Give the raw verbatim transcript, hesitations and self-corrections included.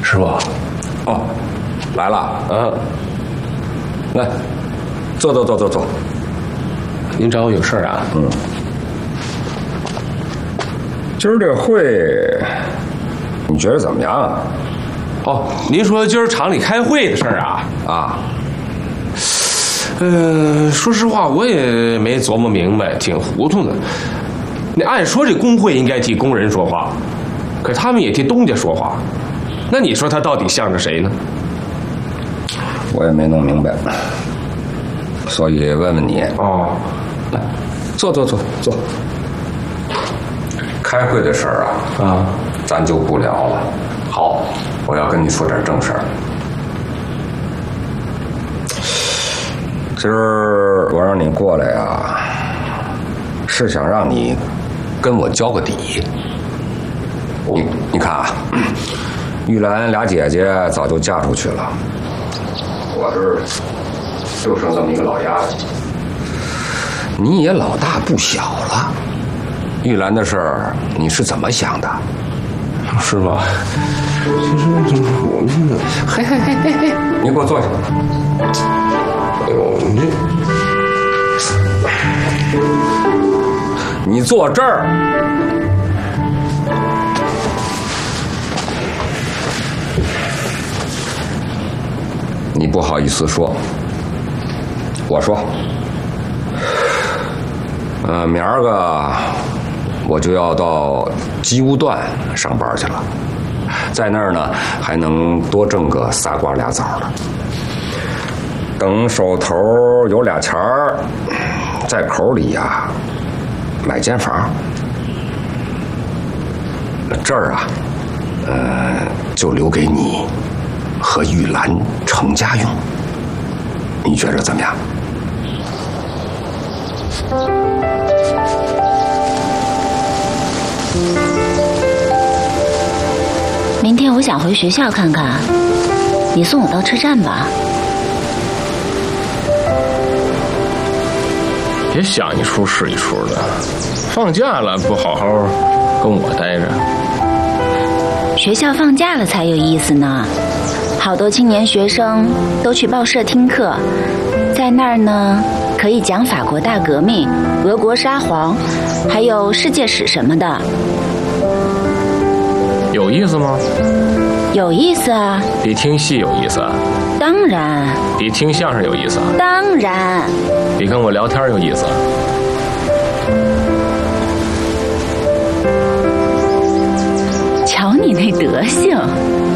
师傅， 哦，来了。 嗯， 来，坐坐坐坐坐。 您找我有事啊？ 嗯。今儿这会，你觉得怎么样啊？ 哦，您说今儿厂里开会的事儿啊？ 啊。 呃，说实话，我也没琢磨明白，挺糊涂的。那按说这工会应该替工人说话，可他们也替东家说话。那你说他到底向着谁呢？ 我也没弄明白，所以问问你。 哦， 来，坐坐坐坐。开会的事儿啊， 啊， 咱就不聊了。好，我要跟你说点正事儿。今儿我让你过来啊，是想让你跟我交个底。你你看啊，玉兰俩姐姐早就嫁出去了，我这儿就剩这么一个老丫头。你也老大不小了，玉兰的事儿你是怎么想的？ 是吧？其实我们呢，嘿嘿嘿嘿嘿， 你给我坐下。 哎呦，你你坐这儿。你不好意思说，我说，呃，明儿个我就要到机务段上班去了，在那儿呢还能多挣个仨瓜俩枣的。等手头有俩钱儿，在口里呀买间房，这儿啊，呃，就留给你和玉兰成家用，你觉着怎么样？ 明天我想回学校看看，你送我到车站吧。 别想一出是一出的，放假了不好好跟我待着。 学校放假了才有意思呢，好多青年学生都去报社听课，在那儿呢可以讲法国大革命、俄国沙皇，还有世界史什么的。 有意思吗？ 有意思啊。 比听戏有意思啊？ 当然。 比听相声有意思啊？ 当然。 比跟我聊天有意思啊？ 瞧你那德行。